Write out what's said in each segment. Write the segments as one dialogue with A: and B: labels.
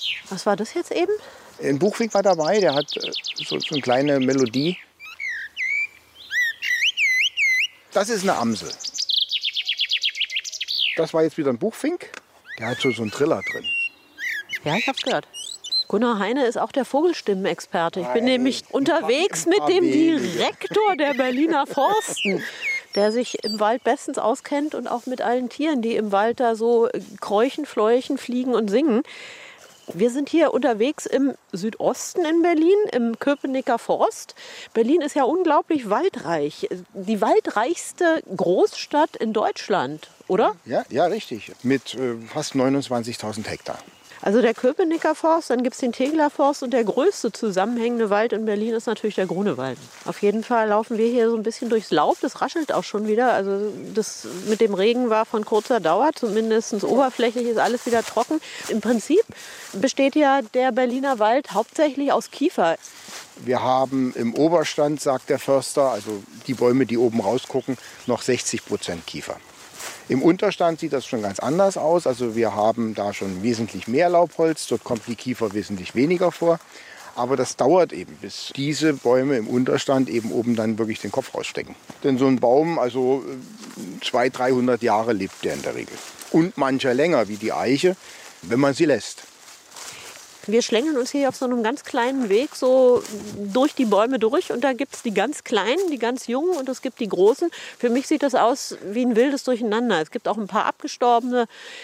A: Was war das jetzt eben?
B: Ein Buchfink war dabei, der hat so eine kleine Melodie. Das ist eine Amsel. Das war jetzt wieder ein Buchfink. Der hat so einen Triller drin.
A: Ja, ich hab's gehört. Gunnar Heine ist auch der Vogelstimmenexperte. Ich bin nämlich unterwegs mit dem Direktor der Berliner Forsten, der sich im Wald bestens auskennt und auch mit allen Tieren, die im Wald da so kräuchen, fleuchen, fliegen und singen. Wir sind hier unterwegs im Südosten in Berlin, im Köpenicker Forst. Berlin ist ja unglaublich waldreich. Die waldreichste Großstadt in Deutschland, oder?
B: Ja, richtig. Mit fast 29.000 Hektar.
A: Also der Köpenicker Forst, dann gibt es den Tegeler Forst und der größte zusammenhängende Wald in Berlin ist natürlich der Grunewald. Auf jeden Fall laufen wir hier so ein bisschen durchs Laub, das raschelt auch schon wieder. Also das mit dem Regen war von kurzer Dauer, zumindest oberflächlich ist alles wieder trocken. Im Prinzip besteht ja der Berliner Wald hauptsächlich aus Kiefer.
B: Wir haben im Oberstand, sagt der Förster, also die Bäume, die oben rausgucken, noch 60% Kiefer. Im Unterstand sieht das schon ganz anders aus. Also wir haben da schon wesentlich mehr Laubholz. Dort kommt die Kiefer wesentlich weniger vor. Aber das dauert eben, bis diese Bäume im Unterstand eben oben dann wirklich den Kopf rausstecken. Denn so ein Baum, also 200, 300 Jahre lebt der in der Regel. Und mancher länger, wie die Eiche, wenn man sie lässt.
A: Wir schlängeln uns hier auf so einem ganz kleinen Weg so durch die Bäume durch. Und da gibt es die ganz Kleinen, die ganz Jungen und es gibt die Großen. Für mich sieht das aus wie ein wildes Durcheinander. Es gibt auch ein paar abgestorbene.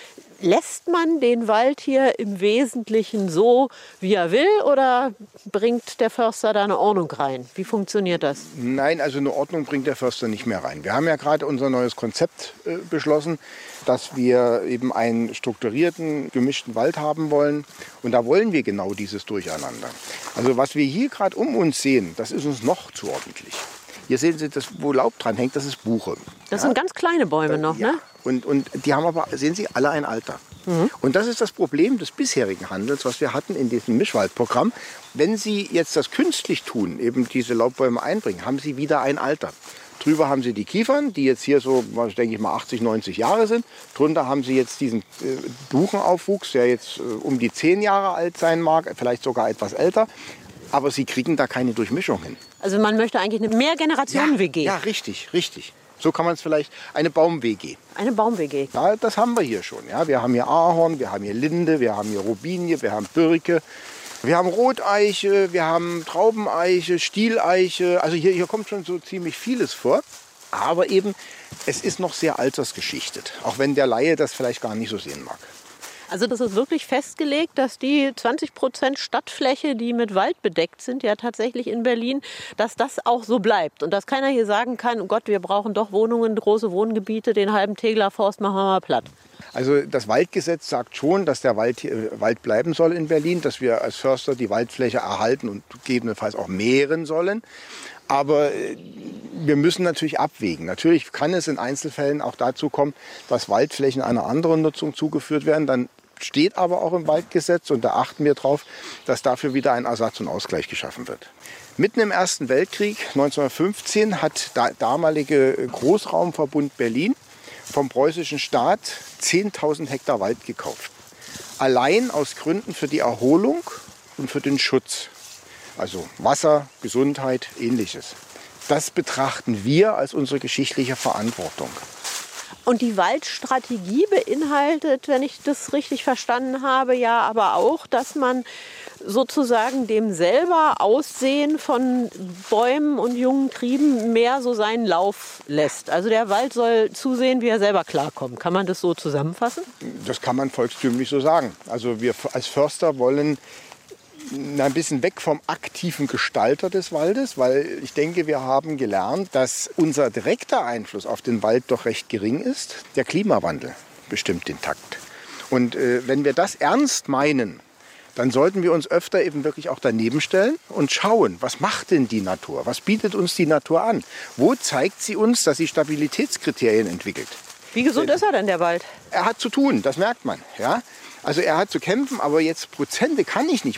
A: Lässt man den Wald hier im Wesentlichen so, wie er will, oder bringt der Förster da eine Ordnung rein? Wie funktioniert das?
B: Nein, also eine Ordnung bringt der Förster nicht mehr rein. Wir haben ja gerade unser neues Konzept beschlossen, dass wir eben einen strukturierten, gemischten Wald haben wollen. Und da wollen wir genau dieses Durcheinander. Also was wir hier gerade um uns sehen, das ist uns noch zu ordentlich. Hier sehen Sie, das, wo Laub dran hängt, das ist Buche.
A: Das sind ganz kleine Bäume noch,
B: ja.
A: Ne?
B: Und die haben aber, sehen Sie, alle ein Alter. Und das ist das Problem des bisherigen Handels, was wir hatten in diesem Mischwaldprogramm. Wenn Sie jetzt das künstlich tun, eben diese Laubbäume einbringen, haben Sie wieder ein Alter. Drüber haben Sie die Kiefern, die jetzt hier so, denke ich mal, 80, 90 Jahre sind. Drunter haben Sie jetzt diesen Buchenaufwuchs, der jetzt um die 10 Jahre alt sein mag, vielleicht sogar etwas älter. Aber Sie kriegen da keine Durchmischung hin.
A: Also man möchte eigentlich eine Mehrgenerationen-WG.
B: Ja, richtig, richtig. So kann man es vielleicht, eine Baum-WG.
A: Eine Baum-WG.
B: Ja, das haben wir hier schon. Ja. Wir haben hier Ahorn, wir haben hier Linde, wir haben hier Robinie, wir haben Birke, wir haben Roteiche, wir haben Traubeneiche, Stieleiche. Also hier kommt schon so ziemlich vieles vor. Aber eben, es ist noch sehr altersgeschichtet. Auch wenn der Laie das vielleicht gar nicht so sehen mag.
A: Also das ist wirklich festgelegt, dass die 20% Stadtfläche, die mit Wald bedeckt sind, ja tatsächlich in Berlin, dass das auch so bleibt. Und dass keiner hier sagen kann, oh Gott, wir brauchen doch Wohnungen, große Wohngebiete, den halben Tegeler Forst machen wir mal platt.
B: Also das Waldgesetz sagt schon, dass der Wald bleiben soll in Berlin, dass wir als Förster die Waldfläche erhalten und gegebenenfalls auch mehren sollen. Aber wir müssen natürlich abwägen. Natürlich kann es in Einzelfällen auch dazu kommen, dass Waldflächen einer anderen Nutzung zugeführt werden. Dann steht aber auch im Waldgesetz, und da achten wir drauf, dass dafür wieder ein Ersatz und Ausgleich geschaffen wird. Mitten im Ersten Weltkrieg, 1915, hat der damalige Großraumverbund Berlin vom preußischen Staat 10.000 Hektar Wald gekauft. Allein aus Gründen für die Erholung und für den Schutz. Also Wasser, Gesundheit, Ähnliches. Das betrachten wir als unsere geschichtliche Verantwortung.
A: Und die Waldstrategie beinhaltet, wenn ich das richtig verstanden habe, ja aber auch, dass man sozusagen dem selber Aussehen von Bäumen und jungen Trieben mehr so seinen Lauf lässt. Also der Wald soll zusehen, wie er selber klarkommt. Kann man das so zusammenfassen?
B: Das kann man volkstümlich so sagen. Also wir als Förster wollen ein bisschen weg vom aktiven Gestalter des Waldes, weil ich denke, wir haben gelernt, dass unser direkter Einfluss auf den Wald doch recht gering ist. Der Klimawandel bestimmt den Takt. Und wenn wir das ernst meinen, dann sollten wir uns öfter eben wirklich auch daneben stellen und schauen, was macht denn die Natur? Was bietet uns die Natur an? Wo zeigt sie uns, dass sie Stabilitätskriterien entwickelt?
A: Wie gesund ist er denn, der Wald?
B: Er hat zu tun, das merkt man. Ja? Also er hat zu kämpfen, aber jetzt Prozente kann ich nicht